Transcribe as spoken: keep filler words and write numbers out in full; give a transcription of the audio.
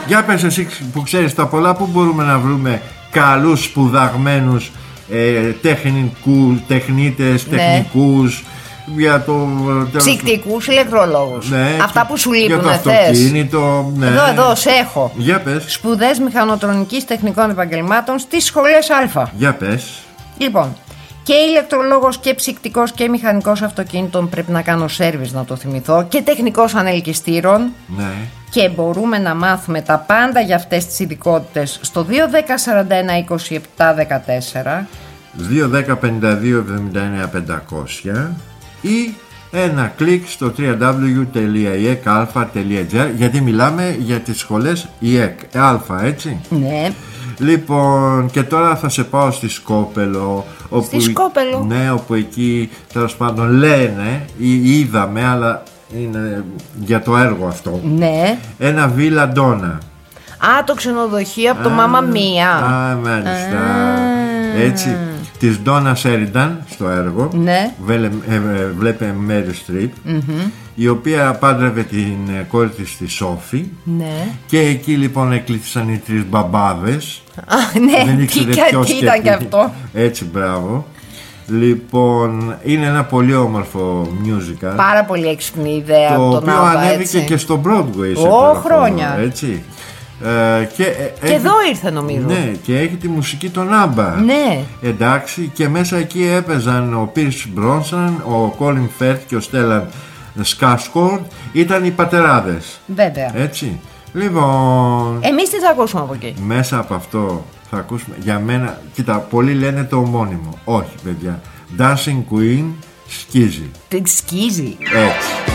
Για πες εσύ που ξέρεις τα πολλά, που μπορούμε να βρούμε καλούς σπουδαγμένους ε, τεχνικού, τεχνίτες, ναι. τεχνικούς για το... Ψυκτικούς ηλεκτρολόγους. Ναι, αυτά που σου λείπουν, για το αυτοκίνητο, ναι. Εδώ, εδώ, σε έχω. Για πες. Σπουδές μηχανοτρονικής τεχνικών επαγγελμάτων στις σχολές Α. Για πες. Λοιπόν, και ηλεκτρολόγος και ψυκτικός και μηχανικός αυτοκίνητων πρέπει να κάνω σέρβις, να το θυμηθώ, και τεχνικός ανελκυστήρων. Ναι. Και μπορούμε να μάθουμε τα πάντα για αυτές τις ειδικότητες στο δύο δέκα σαράντα ένα είκοσι επτά δεκατέσσερα, δύο δέκα πενήντα δύο εβδομήντα εννέα πεντακόσια ή ένα κλικ στο double-u double-u double-u τελεία ι εκ αλφα τελεία τζι άρ, γιατί μιλάμε για τις σχολές ι εκ Αλφα, έτσι. Ναι. Λοιπόν, και τώρα θα σε πάω στη Σκόπελο. Όπου, στη Σκόπελο. Ναι, όπου εκεί τέλος πάντων λένε ή είδαμε, αλλά είναι για το έργο αυτό. Ναι. Ένα Βίλα Ντόνα. Α, το ξενοδοχείο από το Μάμα Μία. Α, μάλιστα. Α. Έτσι. Της Ντόνα Σέρινταν στο έργο. Ναι. Βέλε, ε, βλέπε Μέρι Στριπ, mm-hmm. η οποία πάντρευε την κόρη της στη Σόφη. Ναι. Και εκεί λοιπόν εκλήθησαν οι τρεις μπαμπάδες. Α, ναι. Δεν ήξερε ποιος τι ήταν και αυτό. Έτσι, μπράβο. Λοιπόν, είναι ένα πολύ όμορφο musical. Πάρα πολύ έξυπνη ιδέα. Το από τον οποίο Άμπα, ανέβηκε έτσι. και στο Broadway σε Ω, χρόνια. Έτσι. Ε, και και έχει, εδώ ήρθε νομίζω. Ναι, και έχει τη μουσική των Άμπα. Ναι. Εντάξει, και μέσα εκεί έπαιζαν ο Pierce Brosnan, ο Colin Firth και ο Stellan Skarsgård. Ήταν οι πατεράδες. Βέβαια. Έτσι. Λοιπόν, εμείς τι θα ακούσουμε από εκεί? μέσα από αυτό θα ακούσουμε, για μένα, κοίτα, πολλοί λένε το ομώνυμο. Όχι, παιδιά. Dancing Queen σκίζει. Σκίζει. Έτσι.